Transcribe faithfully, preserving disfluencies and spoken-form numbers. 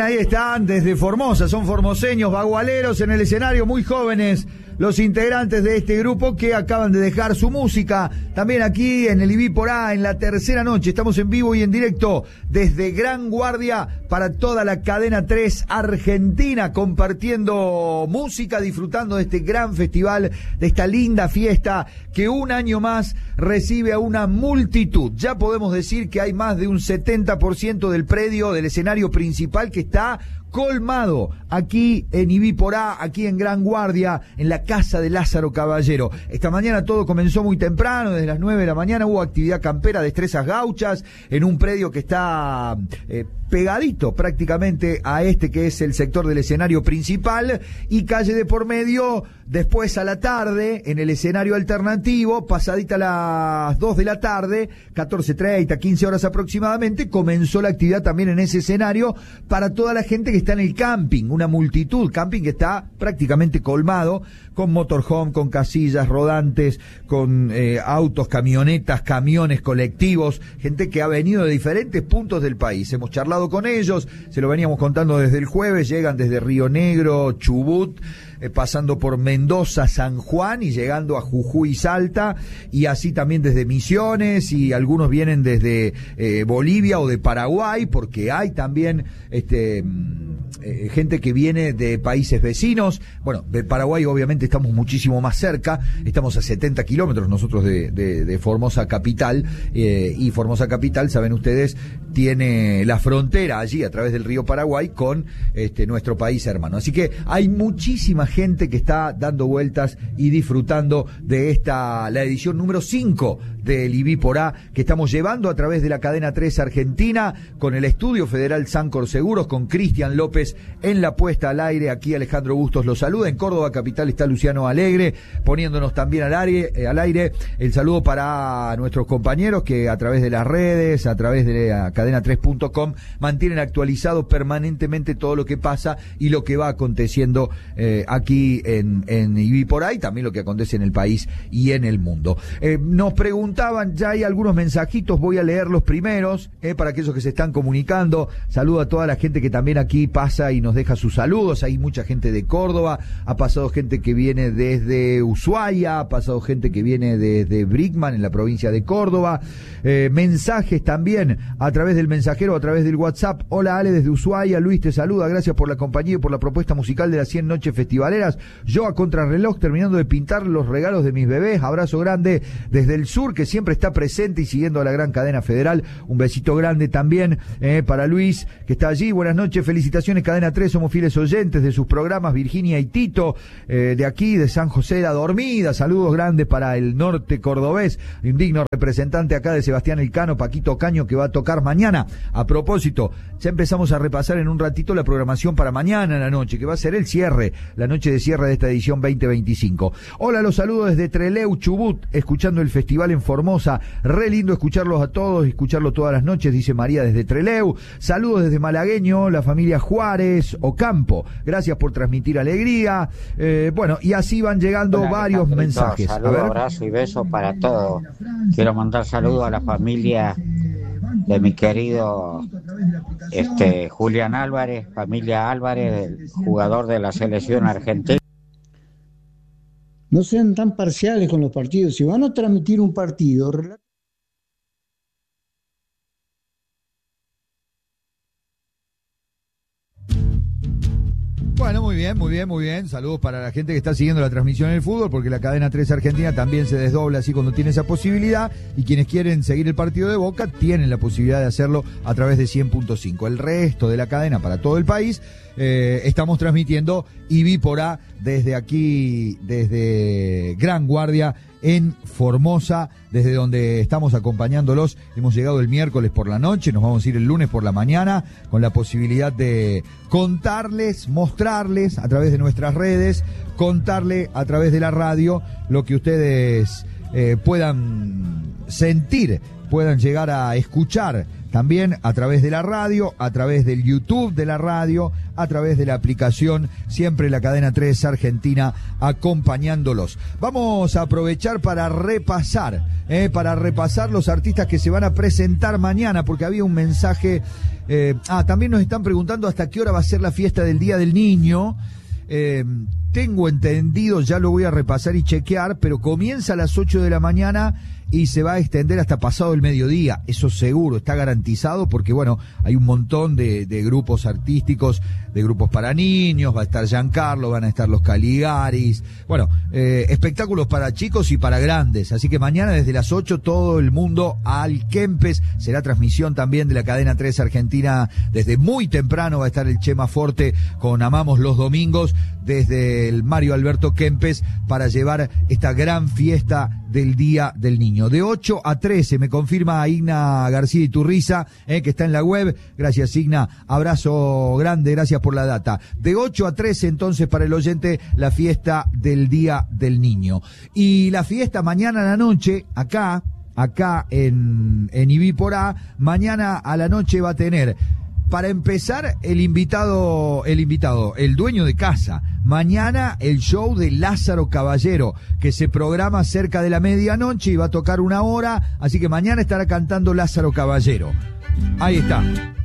ahí están desde Formosa, son formoseños, bagualeros en el escenario, muy jóvenes, los integrantes de este grupo que acaban de dejar su música, también aquí en el I B I por A, en la tercera noche, estamos en vivo y en directo desde Gran Guardia para toda la cadena tres Argentina, compartiendo música, disfrutando de este gran festival, de esta linda fiesta que un año más recibe a una multitud. Ya podemos decir que hay más de un setenta por ciento del predio, del escenario principal que está colmado aquí en I B I por A, aquí en Gran Guardia, en la casa de Lázaro Caballero. Esta mañana todo comenzó muy temprano, desde las nueve de la mañana hubo actividad campera, destrezas gauchas, en un predio que está eh, pegadito prácticamente a este que es el sector del escenario principal, y calle de por medio. Después a la tarde, en el escenario alternativo, pasadita las dos de la tarde, catorce treinta, quince horas aproximadamente, comenzó la actividad también en ese escenario para toda la gente que está en el camping, una multitud, camping que está prácticamente colmado, con motorhome, con casillas rodantes, con eh, autos, camionetas, camiones colectivos, gente que ha venido de diferentes puntos del país. Hemos charlado con ellos, se lo veníamos contando desde el jueves, llegan desde Río Negro, Chubut, Eh, pasando por Mendoza, San Juan y llegando a Jujuy y Salta, y así también desde Misiones, y algunos vienen desde eh, Bolivia o de Paraguay, porque hay también este eh, gente que viene de países vecinos. Bueno, de Paraguay obviamente estamos muchísimo más cerca, estamos a setenta kilómetros nosotros de, de, de Formosa capital, eh, y Formosa capital, saben ustedes, tiene la frontera allí a través del río Paraguay con este nuestro país hermano. Así que hay muchísima gente que está dando vueltas y disfrutando de esta, la edición número cinco del I B I por A, que estamos llevando a través de la cadena tres Argentina, con el Estudio Federal Sancor Seguros, con Cristian López en la puesta al aire. Aquí Alejandro Bustos los saluda. En Córdoba capital está Luciano Alegre, poniéndonos también al aire, eh, al aire. El saludo para nuestros compañeros que a través de las redes, a través de la cadena tres punto com, mantienen actualizado permanentemente todo lo que pasa y lo que va aconteciendo eh, aquí en, en I B I por A, y también lo que acontece en el país y en el mundo. Eh, nos preguntaban, ya hay algunos mensajitos, voy a leer los primeros, eh, para aquellos que se están comunicando. Saludo a toda la gente que también aquí pasa y nos deja sus saludos. Hay mucha gente de Córdoba, ha pasado gente que viene desde Ushuaia, ha pasado gente que viene desde Brickman, en la provincia de Córdoba. Eh, mensajes también a través del mensajero, a través del WhatsApp. Hola Ale, desde Ushuaia, Luis te saluda, gracias por la compañía y por la propuesta musical de las cien noches festivaleras. Yo a contrarreloj terminando de pintar los regalos de mis bebés. Abrazo grande desde el sur, que siempre está presente y siguiendo a la gran cadena federal. Un besito grande también eh, para Luis, que está allí. Buenas noches, felicitaciones cadena tres, somos fieles oyentes de sus programas, Virginia y Tito, eh, de aquí de San José de la Dormida. Saludos grandes para el norte cordobés, un digno representante acá de Sebastián Elcano, Paquito Caño, que va a tocar mañana. A propósito, ya empezamos a repasar en un ratito la programación para mañana en la noche, que va a ser el cierre, la noche de cierre de esta edición veinte veinticinco. Hola, los saludos desde Trelew, Chubut, escuchando el festival en Formosa. Re lindo escucharlos a todos, escucharlo todas las noches, dice María desde Trelew. Saludos desde Malagueño, la familia Juárez Ocampo. Gracias por transmitir alegría. Eh, bueno, y así van llegando Hola, varios Alejandrito, mensajes. Saludos, abrazo y beso para todos. Quiero mandar saludos a la familia de mi querido este Julián Álvarez, familia Álvarez, el jugador de la selección argentina. No sean tan parciales con los partidos. Si van a transmitir un partido, bueno, muy bien, muy bien, muy bien. Saludos para la gente que está siguiendo la transmisión del fútbol, porque la cadena tres Argentina también se desdobla así cuando tiene esa posibilidad, y quienes quieren seguir el partido de Boca tienen la posibilidad de hacerlo a través de cien punto cinco. El resto de la cadena para todo el país, eh, estamos transmitiendo I B I por A desde aquí, desde Gran Guardia, en Formosa, desde donde estamos acompañándolos. Hemos llegado el miércoles por la noche, nos vamos a ir el lunes por la mañana, con la posibilidad de contarles, mostrarles a través de nuestras redes, contarle a través de la radio lo que ustedes eh, puedan sentir, puedan llegar a escuchar también a través de la radio, a través del YouTube de la radio, a través de la aplicación, siempre la cadena tres Argentina acompañándolos. Vamos a aprovechar para repasar, eh, para repasar los artistas que se van a presentar mañana, porque había un mensaje. Eh, ah, también nos están preguntando hasta qué hora va a ser la fiesta del Día del Niño. Eh, tengo entendido, ya lo voy a repasar y chequear, pero comienza a las ocho de la mañana y se va a extender hasta pasado el mediodía, eso seguro, está garantizado, porque bueno, hay un montón de, de grupos artísticos, de grupos para niños, va a estar Giancarlo, van a estar los Caligaris, bueno, eh, espectáculos para chicos y para grandes, así que mañana desde las ocho todo el mundo al Kempes, será transmisión también de la cadena tres Argentina, desde muy temprano va a estar el Chema Forte con Amamos los Domingos, desde el Mario Alberto Kempes, para llevar esta gran fiesta del Día del Niño. De ocho a trece, me confirma Igna García Iturriza, eh, que está en la web. Gracias, Igna. Abrazo grande, gracias por la data. De ocho a trece, entonces, para el oyente, la fiesta del Día del Niño. Y la fiesta mañana a la noche, acá, acá en, en Ibiporá, mañana a la noche va a tener... Para empezar, el invitado, el invitado, el dueño de casa. Mañana el show de Lázaro Caballero, que se programa cerca de la medianoche y va a tocar una hora, así que mañana estará cantando Lázaro Caballero. Ahí está.